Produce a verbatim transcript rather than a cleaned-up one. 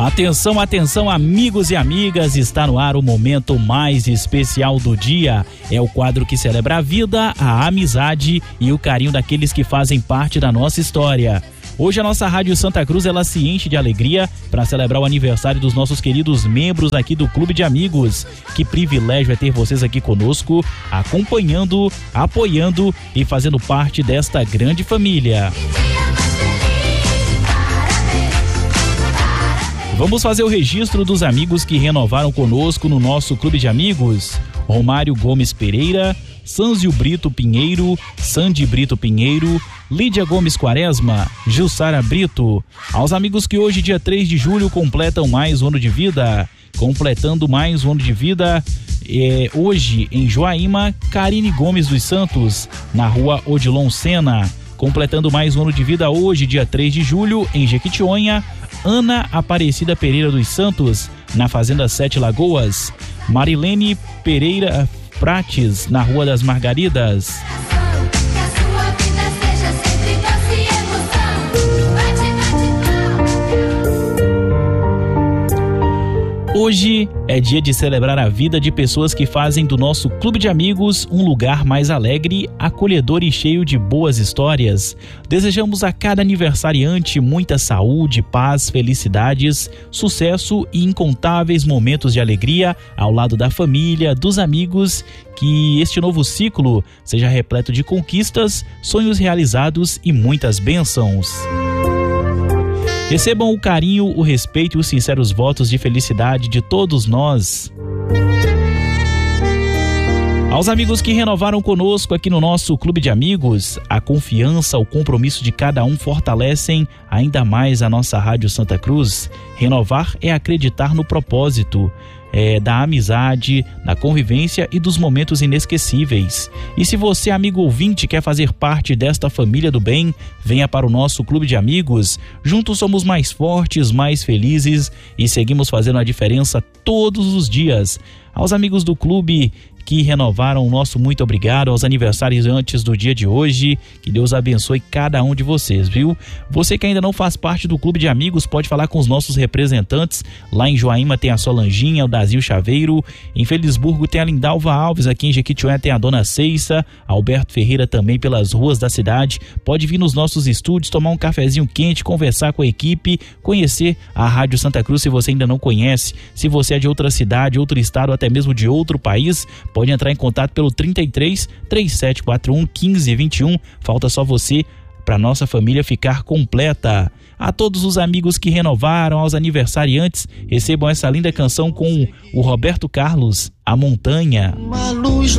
Atenção, atenção, amigos e amigas, está no ar o momento mais especial do dia. É o quadro que celebra a vida, a amizade e o carinho daqueles que fazem parte da nossa história. Hoje a nossa Rádio Santa Cruz, ela se enche de alegria para celebrar o aniversário dos nossos queridos membros aqui do Clube de Amigos. Que privilégio é ter vocês aqui conosco, acompanhando, apoiando e fazendo parte desta grande família. Vamos fazer o registro dos amigos que renovaram conosco no nosso Clube de Amigos. Romário Gomes Pereira, Sanzio Brito Pinheiro, Sandy Brito Pinheiro, Lídia Gomes Quaresma, Gilsara Brito. Aos amigos que hoje, dia três de julho, completam mais um ano de vida. Completando mais um ano de vida, é, hoje em Joaíma, Karine Gomes dos Santos, na rua Odilon Sena. Completando mais um ano de vida hoje, dia três de julho, em Jequitinhonha, Ana Aparecida Pereira dos Santos, na Fazenda Sete Lagoas. Marilene Pereira Prates, na Rua das Margaridas. Hoje é dia de celebrar a vida de pessoas que fazem do nosso Clube de Amigos um lugar mais alegre, acolhedor e cheio de boas histórias. Desejamos a cada aniversariante muita saúde, paz, felicidades, sucesso e incontáveis momentos de alegria ao lado da família, dos amigos. Que este novo ciclo seja repleto de conquistas, sonhos realizados e muitas bênçãos. Recebam o carinho, o respeito e os sinceros votos de felicidade de todos nós. Aos amigos que renovaram conosco aqui no nosso Clube de Amigos, a confiança, o compromisso de cada um fortalecem ainda mais a nossa Rádio Santa Cruz. Renovar é acreditar no propósito É, da amizade, da convivência e dos momentos inesquecíveis. E se você, amigo ouvinte, quer fazer parte desta família do bem, venha para o nosso Clube de Amigos. Juntos somos mais fortes, mais felizes e seguimos fazendo a diferença todos os dias. Aos amigos do clube que renovaram, o nosso muito obrigado. Aos aniversariantes do dia de hoje, que Deus abençoe cada um de vocês, viu? Você que ainda não faz parte do Clube de Amigos, pode falar com os nossos representantes. Lá em Joaíma tem a Solanginha, o Dazinho Chaveiro. Em Felisburgo tem a Lindalva Alves. Aqui em Jequitinhonha tem a Dona Ceissa. Alberto Ferreira também pelas ruas da cidade. Pode vir nos nossos estúdios, tomar um cafezinho quente, conversar com a equipe, conhecer a Rádio Santa Cruz se você ainda não conhece. Se você é de outra cidade, outro estado, até mesmo de outro país, pode entrar em contato pelo trinta e três, três sete quatro um, quinze vinte e um. Falta só você para nossa família ficar completa. A todos os amigos que renovaram, aos aniversariantes, recebam essa linda canção com o Roberto Carlos, A Montanha. Uma luz